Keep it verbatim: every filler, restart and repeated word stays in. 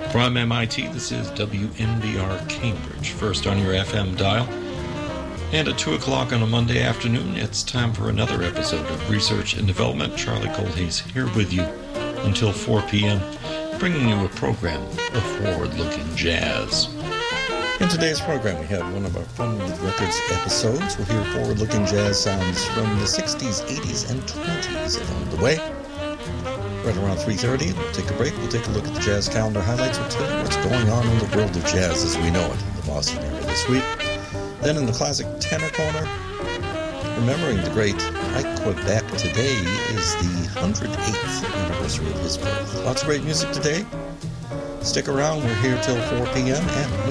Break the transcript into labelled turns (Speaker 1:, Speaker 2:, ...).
Speaker 1: From M I T, this is W M B R Cambridge, first on your F M dial. And at two o'clock on a Monday afternoon, it's time for another episode of Research and Development. Charlie Colhay's here with you until four p.m., bringing you a program of forward-looking jazz. In today's program, we have one of our Fun with Records episodes. We'll hear forward-looking jazz sounds from the sixties, eighties, and twenties along the way. Right around three thirty, we'll take a break. We'll take a look at the jazz calendar highlights. We'll tell you what's going on in the world of jazz as we know it in the Boston area this week. Then in the classic tenor corner, remembering the great Ike Quebec, today is the one hundred eighth anniversary of his birth. Lots of great music today. Stick around. We're here till four p.m. and